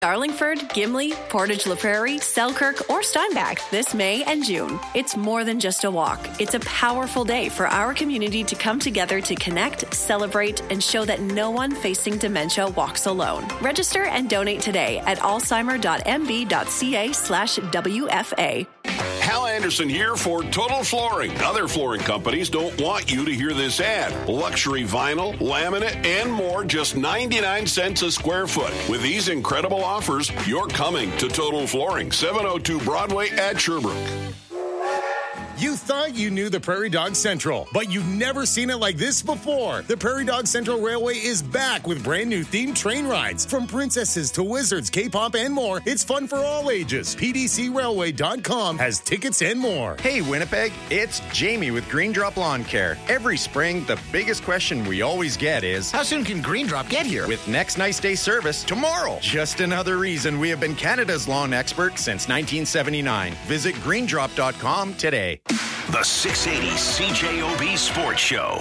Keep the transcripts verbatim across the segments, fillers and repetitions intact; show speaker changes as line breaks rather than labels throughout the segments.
Darlingford, Gimli, Portage La Prairie, Selkirk, or Steinbach this May and June. It's more than just a walk. It's a powerful day for our community to come together to connect, celebrate, and show that no one facing dementia walks alone. Register and donate today at alzheimer.mb.ca slash WFA.
Hal Anderson here for Total Flooring. Other flooring companies don't want you to hear this ad. Luxury vinyl, laminate, and more, just ninety-nine cents a square foot. With these incredible offers, you're coming to Total Flooring, seven oh two Broadway at Sherbrooke.
You thought you knew the Prairie Dog Central, but you've never seen it like this before. The Prairie Dog Central Railway is back with brand new themed train rides. From princesses to wizards, K-pop, and more, it's fun for all ages. P D C railway dot com has tickets and more.
Hey, Winnipeg, it's Jamie with Green Drop Lawn Care. Every spring, the biggest question we always get is,
how soon can Green Drop get here?
With next nice day service tomorrow. Just another reason we have been Canada's lawn expert since nineteen seventy-nine. Visit green drop dot com today.
The six eighty C J O B Sports Show.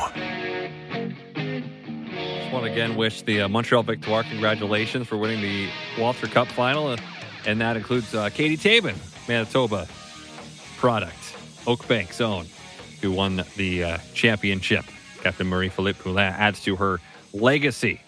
Just want to again wish the uh, Montreal Victoire congratulations for winning the Walter Cup final, uh, and that includes uh, Katie Tabin, Manitoba product, Oak Bank's own, who won the uh, championship. Captain Marie-Philippe Poulin adds to her legacy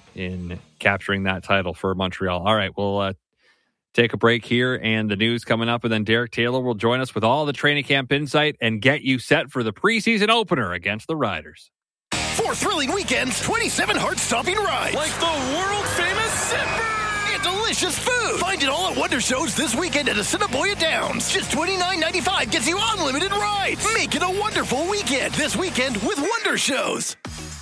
in capturing that title for Montreal. All right, we'll uh, take a break here and the news coming up, and then Derek Taylor will join us with all the training camp insight and get you set for the preseason opener against the Riders.
Four thrilling weekends, twenty-seven heart-stopping rides.
Like the world-famous Zipper!
And delicious food. Find it all at Wonder Shows this weekend at Assiniboia Downs. Just twenty-nine ninety-five gets you unlimited rides. Make it a wonderful weekend this weekend with Wonder Shows.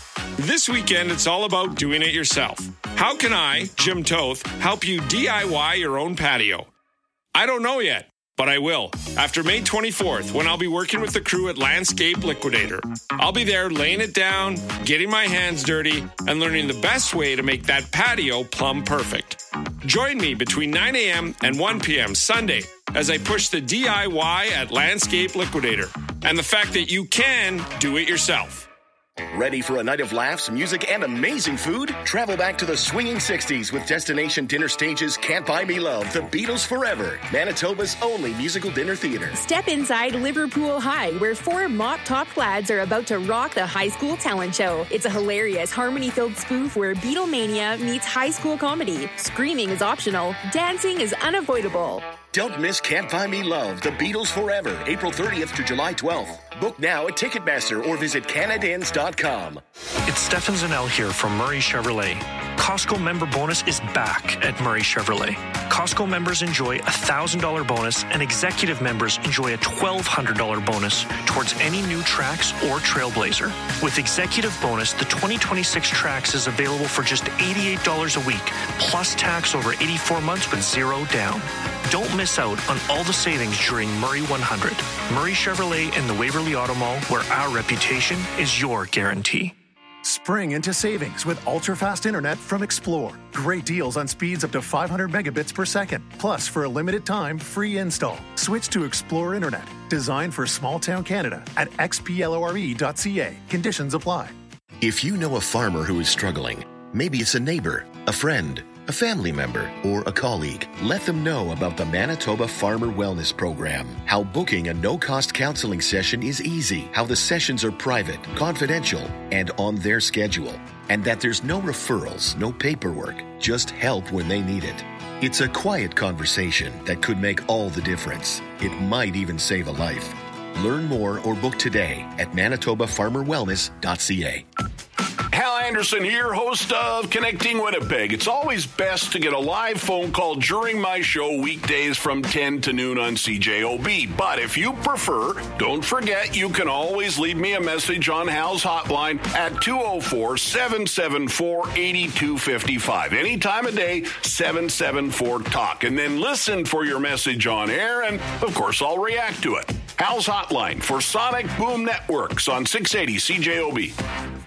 This weekend, it's all about doing it yourself. How can I, Jim Toth, help you D I Y your own patio? I don't know yet, but I will. After May twenty-fourth, when I'll be working with the crew at Landscape Liquidator. I'll be there laying it down, getting my hands dirty, and learning the best way to make that patio plumb perfect. Join me between nine a.m. and one p.m. Sunday as I push the D I Y at Landscape Liquidator and the fact that you can do it yourself.
Ready for a night of laughs, music, and amazing food? Travel back to the swinging sixties with Destination Dinner Stage's Can't Buy Me Love, The Beatles Forever, Manitoba's only musical dinner theater.
Step inside Liverpool High, where four mop-top lads are about to rock the high school talent show. It's a hilarious, harmony-filled spoof where Beatlemania meets high school comedy. Screaming is optional. Dancing is unavoidable.
Don't miss Can't Buy Me Love, The Beatles Forever, April thirtieth to July twelfth. Book now at Ticketmaster or visit Canadians dot com.
It's Stefan Zanel here from Murray Chevrolet. Costco member bonus is back at Murray Chevrolet. Costco members enjoy a one thousand dollars bonus and executive members enjoy a twelve hundred dollars bonus towards any new Trax or Trailblazer. With executive bonus, the twenty twenty-six Trax is available for just eighty-eight dollars a week, plus tax over eighty-four months with zero down. Don't miss out on all the savings during Murray one hundred. Murray Chevrolet in the Waverly Auto Mall, where our reputation is your guarantee.
Spring into savings with ultra-fast internet from Explore. Great deals on speeds up to five hundred megabits per second. Plus, for a limited time, free install. Switch to Explore Internet, designed for small-town Canada at x p l o r e dot c a. Conditions apply.
If you know a farmer who is struggling, maybe it's a neighbor, a friend, a family member, or a colleague, let them know about the Manitoba Farmer Wellness Program. How booking a no-cost counseling session is easy. How the sessions are private, confidential, and on their schedule. And that there's no referrals, no paperwork, just help when they need it. It's a quiet conversation that could make all the difference. It might even save a life. Learn more or book today at manitoba farmer wellness dot c a.
Hal Anderson here, host of Connecting Winnipeg. It's always best to get a live phone call during my show weekdays from ten to noon on C J O B. But if you prefer, don't forget you can always leave me a message on Hal's hotline at two oh four, seven seven four, eight two five five. Any time of day, seven seven four, talk. And then listen for your message on air, and of course I'll react to it. Hal's hotline for Sonic Boom Networks on six eighty C J O B.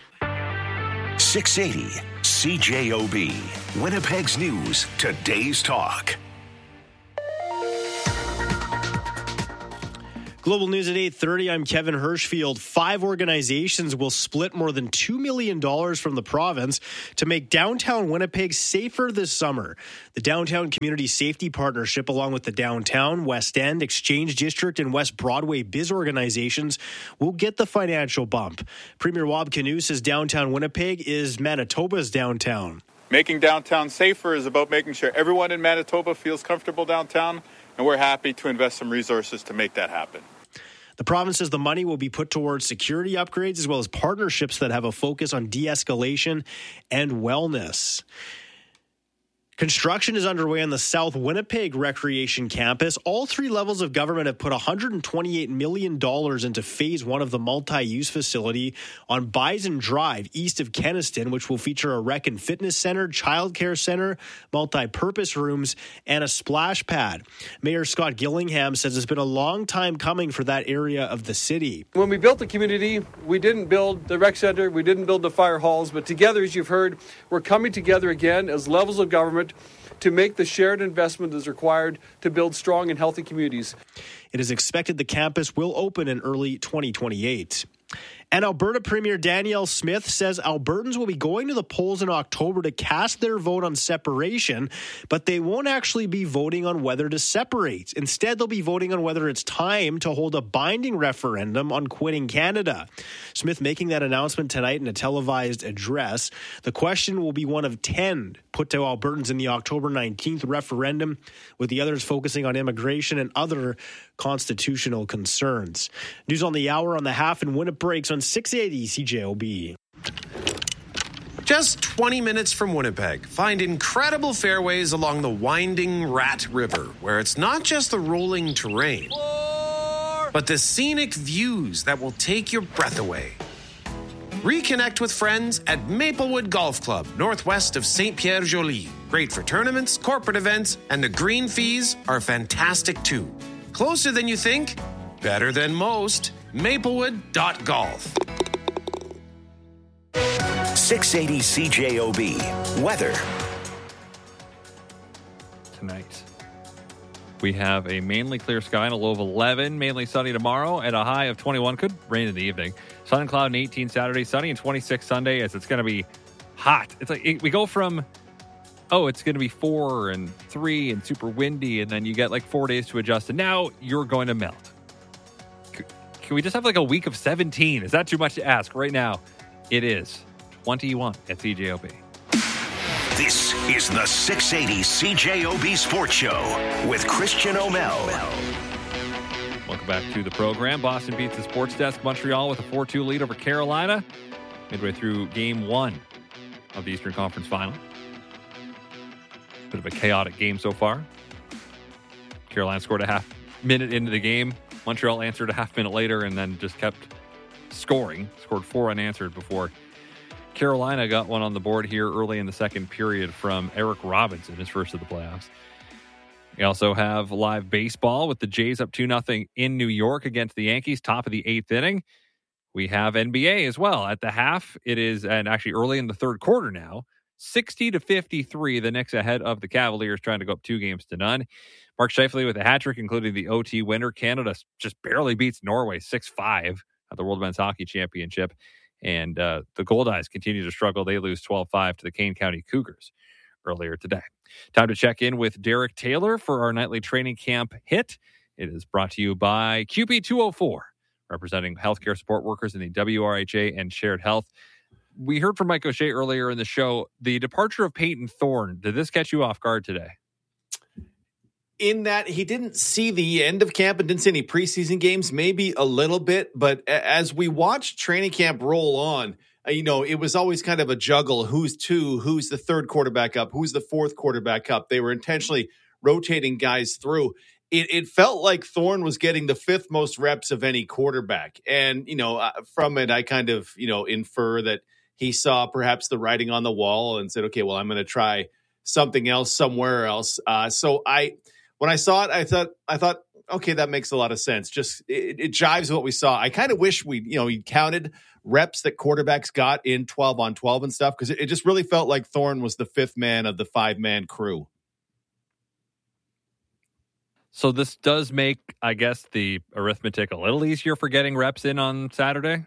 six eighty C J O B, Winnipeg's News, Today's Talk.
Global News at eight thirty, I'm Kevin Hirschfield. Five organizations will split more than two million dollars from the province to make downtown Winnipeg safer this summer. The Downtown Community Safety Partnership, along with the Downtown, West End, Exchange District, and West Broadway biz organizations, will get the financial bump. Premier Wab Kinew says downtown Winnipeg is Manitoba's downtown.
Making downtown safer is about making sure everyone in Manitoba feels comfortable downtown, and we're happy to invest some resources to make that happen.
The province says the money will be put towards security upgrades as well as partnerships that have a focus on de-escalation and wellness. Construction is underway on the South Winnipeg Recreation Campus. All three levels of government have put one hundred twenty-eight million dollars into phase one of the multi-use facility on Bison Drive, east of Kenaston, which will feature a rec and fitness center, childcare center, multi-purpose rooms, and a splash pad. Mayor Scott Gillingham says it's been a long time coming for that area of the city.
When we built the community, we didn't build the rec center, we didn't build the fire halls, but together, as you've heard, we're coming together again as levels of government to make the shared investment that is required to build strong and healthy communities.
It is expected the campus will open in early twenty twenty-eight. And Alberta Premier Danielle Smith says Albertans will be going to the polls in October to cast their vote on separation, but they won't actually be voting on whether to separate. Instead, they'll be voting on whether it's time to hold a binding referendum on quitting Canada. Smith making that announcement tonight in a televised address. The question will be one of ten put to Albertans in the October nineteenth referendum, with the others focusing on immigration and other constitutional concerns. News on the hour on the half and when it breaks on six eighty C J O B.
Just twenty minutes from Winnipeg, find incredible fairways along the winding Rat River, where it's not just the rolling terrain, but the scenic views that will take your breath away. Reconnect with friends at Maplewood Golf Club, northwest of Saint Pierre Joly. Great for tournaments, corporate events, and the green fees are fantastic too. Closer than you think, better than most. Maplewood dot golf.
six eighty C J O B. Weather.
Tonight, we have a mainly clear sky and a low of eleven. Mainly sunny tomorrow at a high of twenty-one. Could rain in the evening. Sun and cloud and eighteen Saturday. Sunny and twenty-six Sunday, as it's going to be hot. It's like it, we go from, oh, it's going to be four and three and super windy, and then you get like four days to adjust, and now you're going to melt. Can we just have like a week of seventeen? Is that too much to ask? Right now, it is twenty-one at C J O B.
This is the six eighty C J O B Sports Show with Christian O'Mel.
Welcome back to the program. Boston beats the sports desk Montreal with a four two lead over Carolina midway through game one of the Eastern Conference Final. Bit of a chaotic game so far. Carolina scored a half minute into the game. Montreal answered a half minute later and then just kept scoring. Scored four unanswered before Carolina got one on the board here early in the second period from Eric Robinson, his first of the playoffs. We also have live baseball with the Jays up two nothing in New York against the Yankees, top of the eighth inning. We have N B A as well. At the half, it is, and actually early in the third quarter now, sixty to fifty-three, the Knicks ahead of the Cavaliers, trying to go up two games to none. Mark Scheifele with a hat trick, including the O T winner. Canada just barely beats Norway six five at the World Men's Hockey Championship. And uh, the Goldeyes continue to struggle. They lose twelve five to the Kane County Cougars earlier today. Time to check in with Derek Taylor for our nightly training camp hit. It is brought to you by Q P two oh four, representing healthcare support workers in the W R H A and Shared Health. We heard from Mike O'Shea earlier in the show, the departure of Peyton Thorne. Did this catch you off guard today?
In that he didn't see the end of camp and didn't see any preseason games, maybe a little bit. But as we watched training camp roll on, you know, it was always kind of a juggle. Who's two? Who's the third quarterback up? Who's the fourth quarterback up? They were intentionally rotating guys through. It, it felt like Thorne was getting the fifth most reps of any quarterback. And, you know, uh, from it, I kind of, you know, infer that he saw perhaps the writing on the wall and said, okay, well, I'm going to try something else somewhere else. Uh, so I, when I saw it, I thought, I thought, okay, that makes a lot of sense. Just it, it jives with what we saw. I kind of wish we, you know, we counted reps that quarterbacks got in twelve on twelve and stuff, because it, it just really felt like Thorne was the fifth man of the five man crew.
So this does make, I guess, the arithmetic a little easier for getting reps in on Saturday?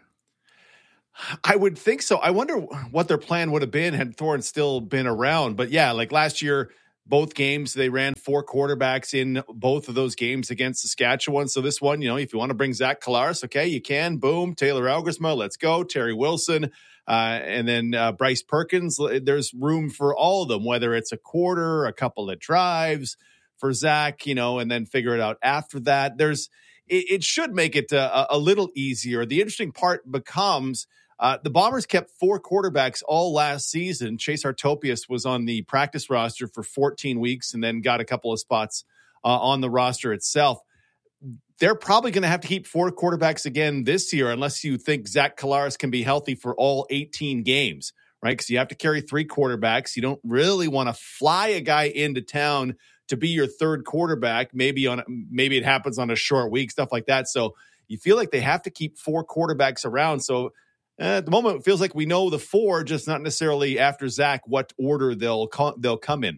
I would think so. I wonder what their plan would have been had Thorne still been around. But yeah, like last year, both games, they ran four quarterbacks in both of those games against Saskatchewan. So this one, you know, if you want to bring Zach Collaros, okay, you can. Boom. Taylor Elgersma, let's go. Terry Wilson, uh, and then uh, Bryce Perkins. There's room for all of them, whether it's a quarter, a couple of drives for Zach, you know, and then figure it out after that. There's, it, it should make it a, a little easier. The interesting part becomes Uh, the Bombers kept four quarterbacks all last season. Chase Artopius was on the practice roster for fourteen weeks and then got a couple of spots uh, on the roster itself. They're probably going to have to keep four quarterbacks again this year unless you think Zach Collaros can be healthy for all eighteen games, right? Because you have to carry three quarterbacks. You don't really want to fly a guy into town to be your third quarterback. Maybe on maybe it happens on a short week, stuff like that. So you feel like they have to keep four quarterbacks around. So Uh, at the moment, it feels like we know the four, just not necessarily after Zach what order they'll co- they'll come in.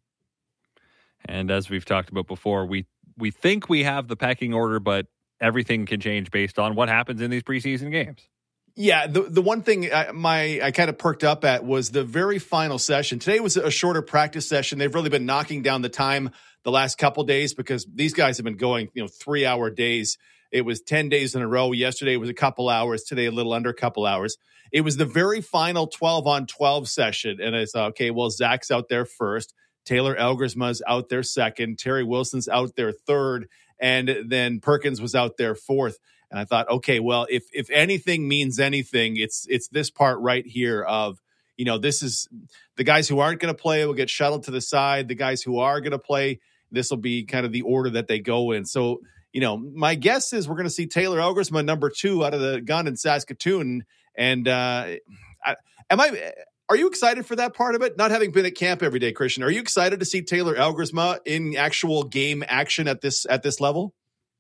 And as we've talked about before, we we think we have the pecking order, but everything can change based on what happens in these preseason games.
Yeah, the the one thing I, my I kind of perked up at was the very final session. Today was a shorter practice session. They've really been knocking down the time the last couple days because these guys have been going, you know, three hour days. It was ten days in a row. Yesterday was a couple hours. Today, a little under a couple hours. It was the very final twelve on twelve session. And I thought, okay, well, Zach's out there first. Taylor Elgersma's out there second. Terry Wilson's out there third. And then Perkins was out there fourth. And I thought, okay, well, if if anything means anything, it's it's this part right here of, you know, this is the guys who aren't going to play will get shuttled to the side. The guys who are going to play, this will be kind of the order that they go in. So, you know, my guess is we're going to see Taylor Elgersma number two out of the gun in Saskatoon. And uh, I, am I? Are you excited for that part of it? Not having been at camp every day, Christian, are you excited to see Taylor Elgersma in actual game action at this at this level?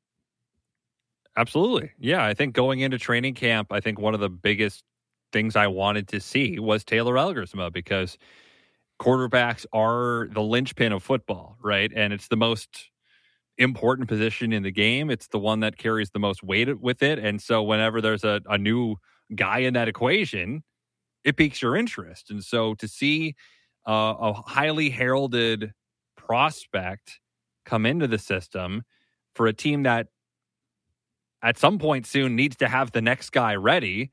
Absolutely, yeah. I think going into training camp, I think one of the biggest things I wanted to see was Taylor Elgersma because quarterbacks are the linchpin of football, right? And it's the most important position in the game. It's the one that carries the most weight with it. And so whenever there's a, a new guy in that equation, it piques your interest. And so to see uh, a highly heralded prospect come into the system for a team that at some point soon needs to have the next guy ready,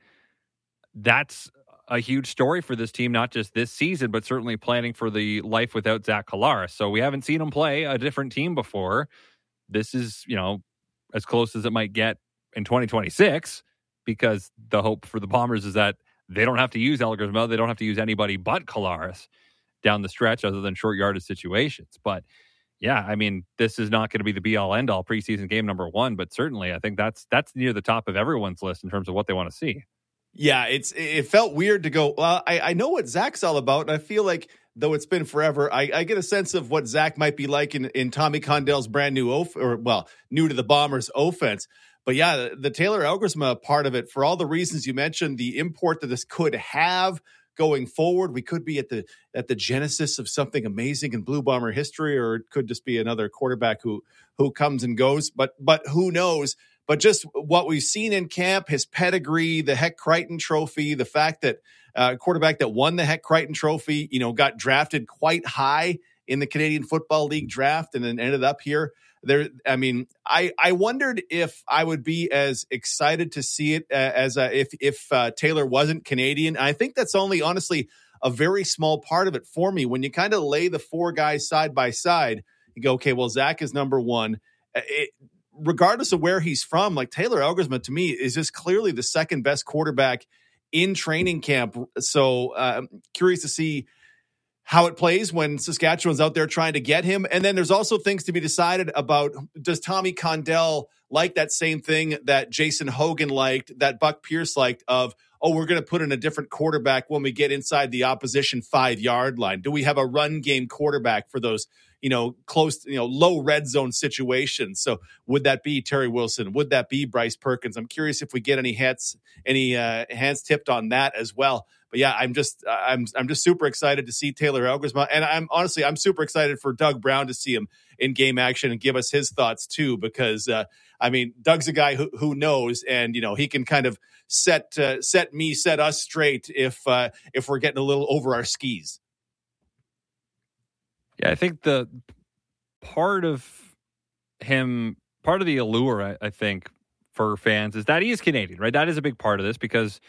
that's a huge story for this team, not just this season, but certainly planning for the life without Zach Collaros. So we haven't seen him play a different team before. This is, you know, as close as it might get in twenty twenty-six, because the hope for the Bombers is that they don't have to use Elgersma. They don't have to use anybody but Collaros down the stretch other than short yardage situations. But yeah, I mean, this is not going to be the be all end all preseason game number one, but certainly I think that's that's near the top of everyone's list in terms of what they want to see.
Yeah, it's it felt weird to go, well, I, I know what Zach's all about, and I feel like though it's been forever, I, I get a sense of what Zach might be like in, in Tommy Condell's brand new, off, or well, new to the Bombers offense. But yeah, the, the Taylor Elgersma part of it, for all the reasons you mentioned, the import that this could have going forward, we could be at the at the genesis of something amazing in Blue Bomber history, or it could just be another quarterback who who comes and goes. But but who knows? But just what we've seen in camp, his pedigree, the Heck Crichton Trophy, the fact that uh, quarterback that won the Heck Crichton Trophy, you know, got drafted quite high in the Canadian Football League draft and then ended up here. There, I mean, I, I wondered if I would be as excited to see it uh, as uh, if if uh, Taylor wasn't Canadian. I think that's only honestly a very small part of it for me. When you kind of lay the four guys side by side, you go, okay, well, Zach is number one. It, regardless of where he's from, like Taylor Elgersma to me is just clearly the second best quarterback in training camp. So uh, I'm curious to see how it plays when Saskatchewan's out there trying to get him. And then there's also things to be decided about. Does Tommy Condell like that same thing that Jason Hogan liked, that Buck Pierce liked of, oh, we're going to put in a different quarterback when we get inside the opposition five-yard line? Do we have a run game quarterback for those, you know, close, you know, low red zone situations? So would that be Terry Wilson? Would that be Bryce Perkins? I'm curious if we get any hats, any uh, hands tipped on that as well. but yeah, I'm just I'm I'm just super excited to see Taylor Elgersma, and I'm honestly I'm super excited for Doug Brown to see him in game action and give us his thoughts too, because uh, I mean Doug's a guy who who knows, and you know he can kind of set uh, set me set us straight if uh, if we're getting a little over our skis.
Yeah, I think the part of him, part of the allure, I, I think, for fans is that he is Canadian, right? That is a big part of this because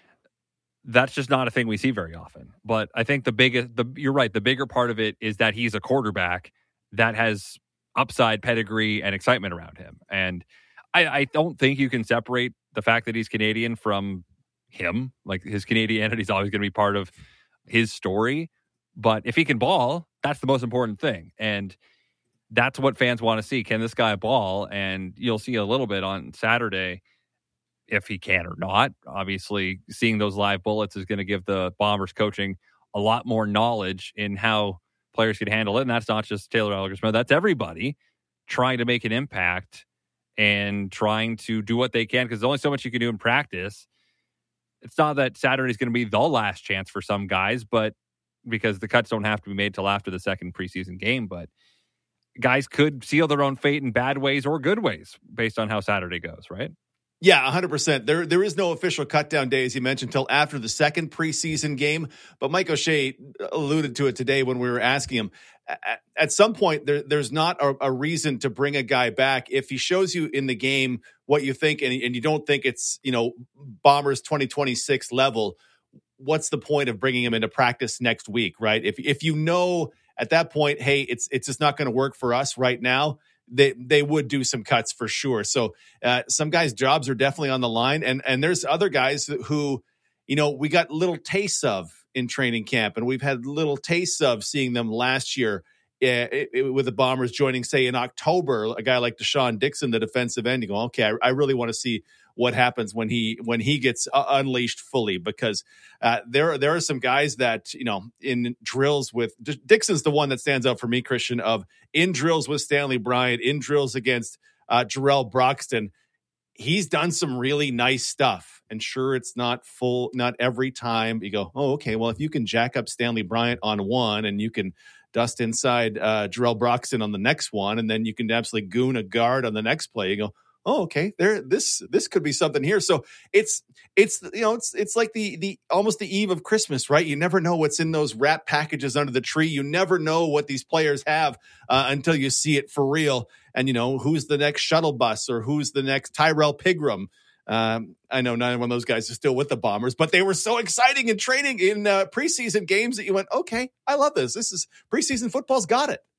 that's just not a thing we see very often. But I think the biggest, the, you're right, the bigger part of it is that he's a quarterback that has upside, pedigree, and excitement around him. And I, I don't think you can separate the fact that he's Canadian from him. Like, his Canadianity is always going to be part of his story. But if he can ball, that's the most important thing. And that's what fans want to see. Can this guy ball? And you'll see a little bit on Saturday if he can or not. Obviously, seeing those live bullets is going to give the Bombers coaching a lot more knowledge in how players can handle it. And that's not just Taylor Elgersma. That's everybody trying to make an impact and trying to do what they can, because there's only so much you can do in practice. It's not that Saturday is going to be the last chance for some guys, but because the cuts don't have to be made till after the second preseason game, but guys could seal their own fate in bad ways or good ways based on how Saturday goes, right?
Yeah, one hundred percent. There, there is no official cutdown day, as you mentioned, until after the second preseason game. But Mike O'Shea alluded to it today when we were asking him. At, at some point, there, there's not a, a reason to bring a guy back if he shows you in the game what you think, and, and you don't think it's, you know, Bombers twenty twenty-six level. What's the point of bringing him into practice next week, right? If if you know at that point, hey, it's it's just not going to work for us right now, they they would do some cuts for sure. So uh, some guys' jobs are definitely on the line, and and there's other guys who, you know, we got little tastes of in training camp, and we've had little tastes of seeing them last year uh, it, it, with the Bombers joining, say, in October, a guy like Deshaun Dixon, the defensive end. You go, okay, I, I really want to see what happens when he when he gets uh, unleashed fully, because uh, there there are some guys that, you know, in drills with D- Dixon's the one that stands out for me, Christian, of in drills with Stanley Bryant, in drills against uh, Jarrell Broxton. He's done some really nice stuff, and sure, it's not full, not every time. You go, oh, okay, well, if you can jack up Stanley Bryant on one, and you can dust inside uh, Jarrell Broxton on the next one, and then you can absolutely goon a guard on the next play, you go, oh, okay, there, this, this could be something here. So it's, it's, you know, it's, it's like the, the, almost the eve of Christmas, right? You never know what's in those wrap packages under the tree. You never know what these players have uh, until you see it for real. And, you know, who's the next shuttle bus, or who's the next Tyrell Pigram. Um, I know none of those guys are still with the Bombers, but they were so exciting in training in uh, preseason games that you went, okay, I love this. This is preseason football's got it.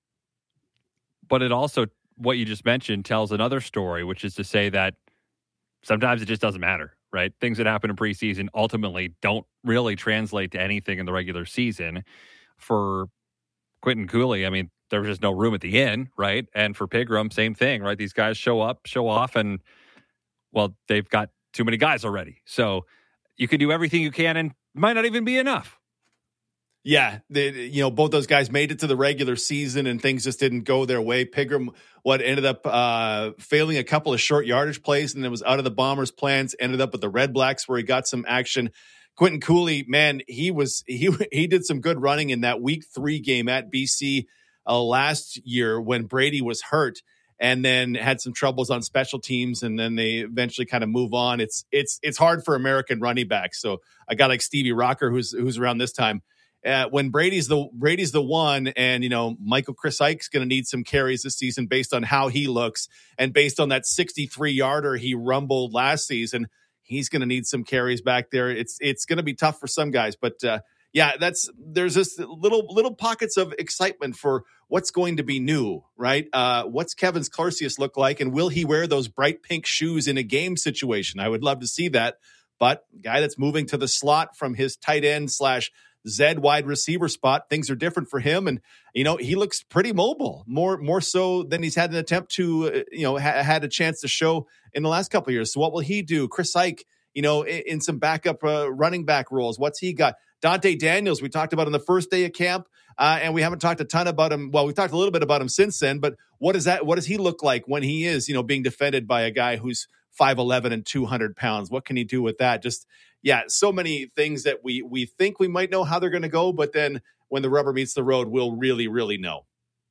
But it also, what you just mentioned tells another story, which is to say that sometimes it just doesn't matter, right? Things that happen in preseason ultimately don't really translate to anything in the regular season. For Quentin Cooley, I mean, there was just no room at the inn, right? And for Pigram, same thing, right? These guys show up, show off, and, well, they've got too many guys already. So you can do everything you can and might not even be enough.
Yeah, they, you know, both those guys made it to the regular season and things just didn't go their way. Pigram, what ended up uh, failing a couple of short yardage plays, and it was out of the Bombers' plans, ended up with the Red Blacks where he got some action. Quentin Cooley, man, he was he he did some good running in that week three game at B C uh, last year when Brady was hurt, and then had some troubles on special teams, and then they eventually kind of move on. It's it's it's hard for American running backs. So a guy like Stevie Rocker, who's who's around this time. Uh, when Brady's the Brady's the one, and you know Michael Chris Ike's going to need some carries this season based on how he looks, and based on that sixty-three yarder he rumbled last season, he's going to need some carries back there. It's it's going to be tough for some guys, but uh, yeah, that's there's this little little pockets of excitement for what's going to be new, right? Uh, what's Kevin's Clarcius look like, and will he wear those bright pink shoes in a game situation? I would love to see that, but guy that's moving to the slot from his tight end slash Zed wide receiver spot, things are different for him, and you know he looks pretty mobile, more more so than he's had an attempt to, uh, you know, ha- had a chance to show in the last couple of years. So what will he do? Chris Ike, you know, in, in some backup uh, running back roles, what's he got? Dante Daniels, we talked about on the first day of camp, uh, and we haven't talked a ton about him. Well, we talked a little bit about him since then, but what is that? What does he look like when he is, you know, being defended by a guy who's five eleven and two hundred pounds? What can he do with that? Just, yeah, so many things that we we think we might know how they're going to go, but then when the rubber meets the road, we'll really, really know.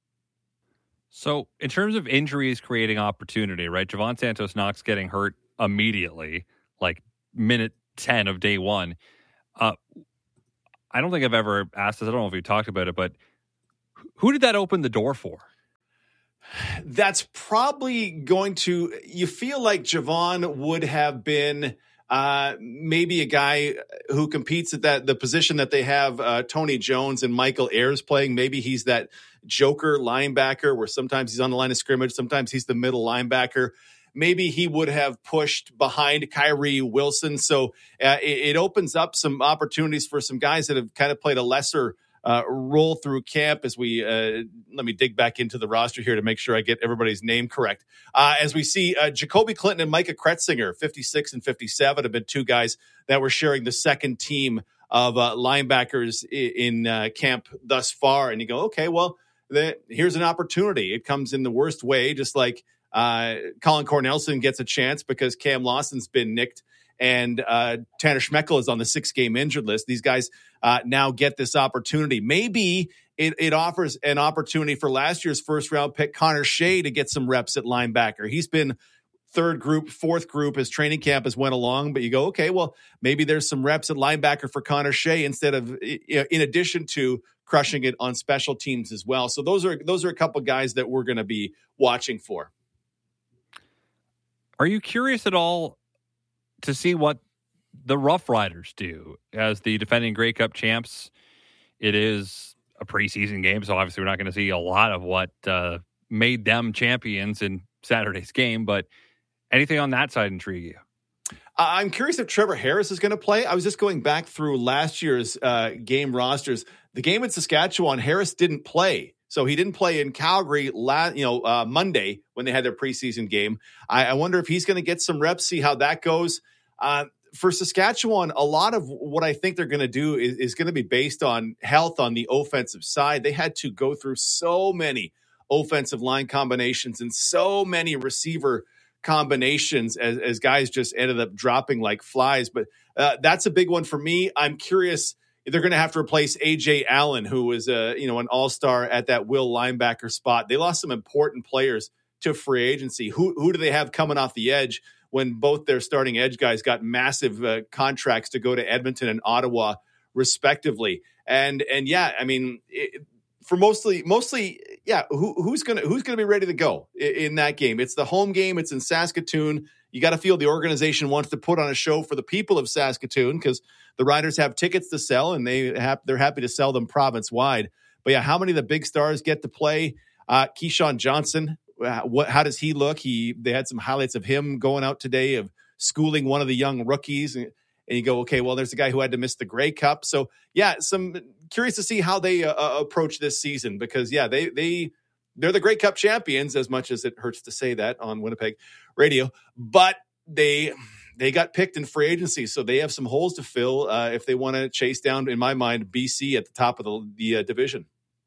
So in terms of injuries creating opportunity, right? Javon Santos-Knox getting hurt immediately, like minute ten of day one. Uh, I don't think I've ever asked this. I don't know if we talked about it, but who did that open the door for?
That's probably going to, you feel like Javon would have been uh, maybe a guy who competes at that the position that they have uh, Tony Jones and Michael Ayers playing. Maybe he's that joker linebacker where sometimes he's on the line of scrimmage, sometimes he's the middle linebacker. Maybe he would have pushed behind Kyrie Wilson. So uh, it, it opens up some opportunities for some guys that have kind of played a lesser uh, role through camp as we, uh, let me dig back into the roster here to make sure I get everybody's name correct. Uh, as we see uh, Jacoby Clinton and Micah Kretzinger, fifty-six and fifty-seven, have been two guys that were sharing the second team of uh, linebackers in, in uh, camp thus far. And you go, okay, well, the, here's an opportunity. It comes in the worst way, just like uh, Colin Cornelison gets a chance because Cam Lawson's been nicked and uh, Tanner Schmeckel is on the six-game injured list. These guys uh, now get this opportunity. Maybe it, it offers an opportunity for last year's first-round pick Connor Shea to get some reps at linebacker. He's been third group, fourth group as training camp has went along, but you go, okay, well, maybe there's some reps at linebacker for Connor Shea instead of, in addition to crushing it on special teams as well. So those are those are a couple guys that we're going to be watching for.
Are you curious at all to see what the Rough Riders do as the defending Grey Cup champs? It is a preseason game, so obviously we're not going to see a lot of what uh, made them champions in Saturday's game, but anything on that side intrigue you?
I'm curious if Trevor Harris is going to play. I was just going back through last year's uh, game rosters. The game in Saskatchewan, Harris didn't play. So he didn't play in Calgary last, you know, uh, Monday when they had their preseason game. I, I wonder if he's going to get some reps, see how that goes. Uh, for Saskatchewan, a lot of what I think they're going to do is, is going to be based on health on the offensive side. They had to go through so many offensive line combinations and so many receiver combinations as, as guys just ended up dropping like flies. But uh, that's a big one for me. I'm curious. They're going to have to replace A J Allen, who was a, you know, an all-star at that will linebacker spot. They lost some important players to free agency. Who who do they have coming off the edge when both their starting edge guys got massive uh, contracts to go to Edmonton and Ottawa, respectively? And and yeah, I mean, it, for mostly mostly yeah, who, who's gonna who's gonna be ready to go in, in that game? It's the home game. It's in Saskatoon. You got to feel the organization wants to put on a show for the people of Saskatoon because the Riders have tickets to sell and they have, they're happy to sell them province wide. But yeah, how many of the big stars get to play? Uh, Keyshawn Johnson, what? How does he look? He they had some highlights of him going out today of schooling one of the young rookies, and, and you go, okay, well, there's a guy who had to miss the Grey Cup. So yeah, some curious to see how they uh, approach this season because yeah, they they. They're the Grey Cup champions, as much as it hurts to say that on Winnipeg radio. But they they got picked in free agency, so they have some holes to fill uh, if they want to chase down, in my mind, B C at the top of the, the uh, division.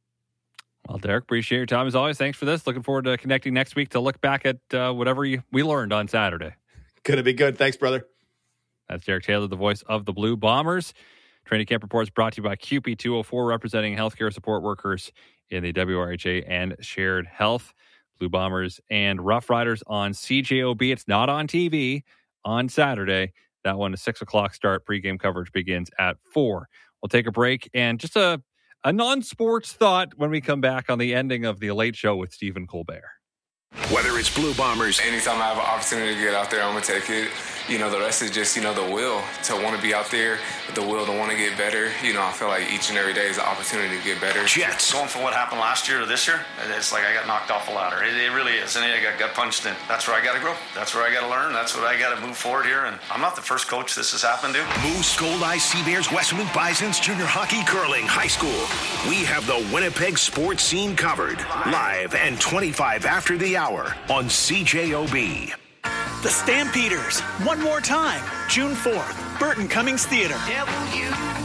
Well, Derek, appreciate your time as always. Thanks for this. Looking forward to connecting next week to look back at uh, whatever you, we learned on Saturday.
Gonna be good. Thanks, brother.
That's Derek Taylor, the voice of the Blue Bombers. Training Camp Reports brought to you by Q P two oh four, representing healthcare support workers in the W R H A and Shared Health. Blue Bombers and Rough Riders on C J O B. It's not on T V on Saturday. That one, a six o'clock start. Pregame coverage begins at four. We'll take a break and just a, a non-sports thought when we come back on the ending of The Late Show with Stephen Colbert.
Whether it's Blue Bombers.
Anytime I have an opportunity to get out there, I'm going to take it. You know, the rest is just, you know, the will to want to be out there, the will to want to get better. You know, I feel like each and every day is an opportunity to get better.
Jets.
Going from what happened last year to this year, it's like I got knocked off a ladder. It, it really is. And I got gut punched in. That's where I got to grow. That's where I got to learn. That's where I got to move forward here. And I'm not the first coach this has happened to.
Moose, Gold Eyes, Sea Bears, Westwood Bisons, junior hockey, curling, high school. We have the Winnipeg sports scene covered. Live and twenty-five after the hour on C J O B.
The Stampeders, one more time, June fourth, Burton Cummings Theater.
Tell you,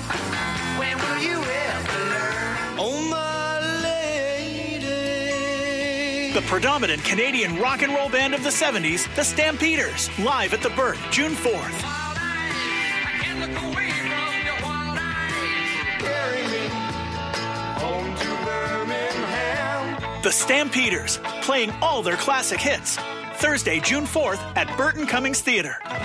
when will you ever learn? Oh, my lady.
The predominant Canadian rock and roll band of the seventies, the Stampeders, live at the Burton, June fourth. The Stampeders, playing all their classic hits. Thursday, June fourth at Burton Cummings Theatre.